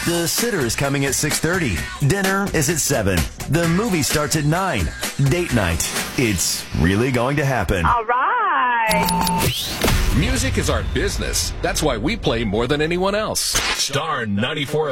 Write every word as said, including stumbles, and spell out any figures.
The sitter is coming at six thirty. Dinner is at seven. The movie starts at nine. Date night. It's really going to happen. All right. Music is our business. That's why we play more than anyone else. Star ninety-four